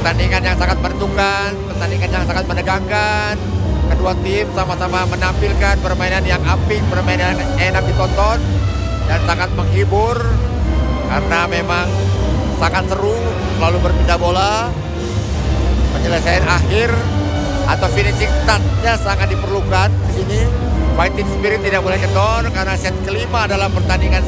pertandingan yang sangat menentukan, pertandingan yang sangat menegangkan. Kedua tim sama-sama menampilkan permainan yang apik, permainan yang enak ditonton dan sangat menghibur karena memang sangat seru, selalu berpindah bola. Penyelesaian akhir atau finishing touch-nya sangat diperlukan di sini. Fighting spirit tidak boleh kendor karena set kelima dalam pertandingan